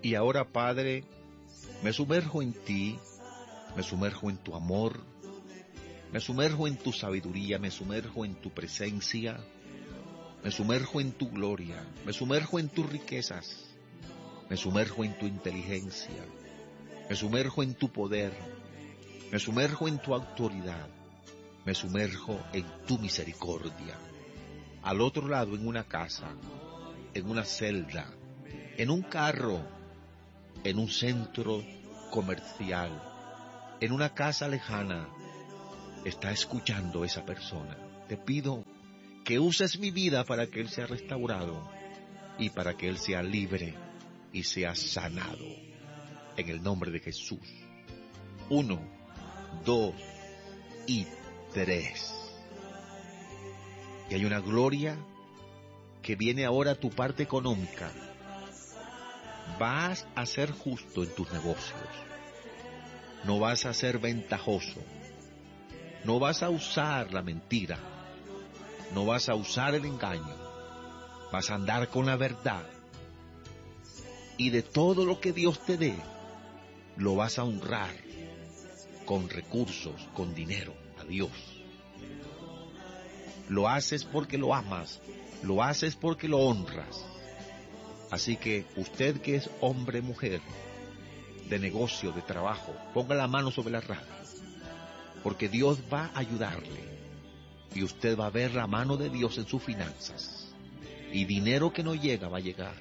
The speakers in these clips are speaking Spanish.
Y ahora, Padre, me sumerjo en ti, me sumerjo en tu amor, me sumerjo en tu sabiduría, me sumerjo en tu presencia, me sumerjo en tu gloria, me sumerjo en tus riquezas, me sumerjo en tu inteligencia, me sumerjo en tu poder, me sumerjo en tu autoridad, me sumerjo en tu misericordia. Al otro lado, en una casa, en una celda, en un carro, en un centro comercial, en una casa lejana, está escuchando esa persona. Te pido que uses mi vida para que él sea restaurado y para que él sea libre y sea sanado. En el nombre de Jesús. 1, 2 y 3. Y hay una gloria que viene ahora a tu parte económica. Vas a ser justo en tus negocios. No vas a ser ventajoso. No vas a usar la mentira. No vas a usar el engaño. Vas a andar con la verdad. Y de todo lo que Dios te dé, lo vas a honrar con recursos, con dinero a Dios. Lo haces porque lo amas, lo haces porque lo honras. Así que usted que es hombre, mujer, de negocio, de trabajo, ponga la mano sobre la radio, porque Dios va a ayudarle y usted va a ver la mano de Dios en sus finanzas, y dinero que no llega va a llegar,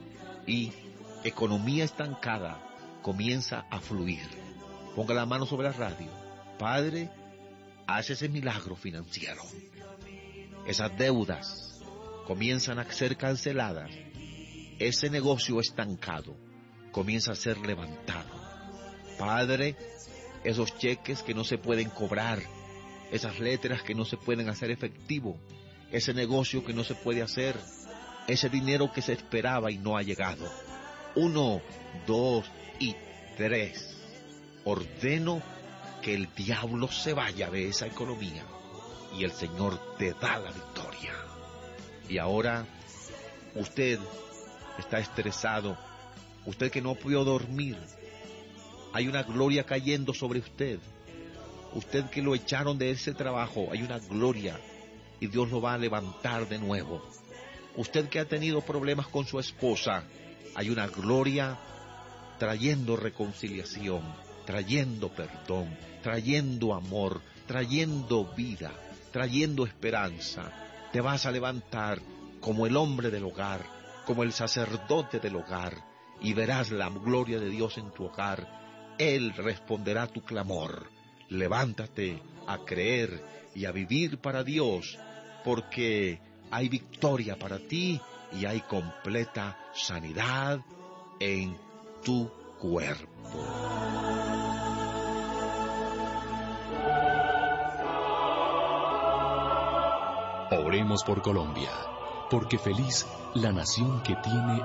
y economía estancada comienza a fluir. Ponga la mano sobre la radio. Padre, haz ese milagro financiero. Esas deudas comienzan a ser canceladas. Ese negocio estancado comienza a ser levantado. Padre, esos cheques que no se pueden cobrar, esas letras que no se pueden hacer efectivo, ese negocio que no se puede hacer, ese dinero que se esperaba y no ha llegado. 1, 2 y 3. Ordeno que el diablo se vaya de esa economía y el Señor te da la victoria. Y ahora usted está estresado, usted que no pudo dormir, hay una gloria cayendo sobre usted. Usted que lo echaron de ese trabajo, hay una gloria y Dios lo va a levantar de nuevo. Usted que ha tenido problemas con su esposa, hay una gloria trayendo reconciliación, trayendo perdón, trayendo amor, trayendo vida, trayendo esperanza. Te vas a levantar como el hombre del hogar, como el sacerdote del hogar, y verás la gloria de Dios en tu hogar. Él responderá a tu clamor. Levántate a creer y a vivir para Dios, porque hay victoria para ti y hay completa sanidad en tu cuerpo. Oremos por Colombia, porque feliz la nación que tiene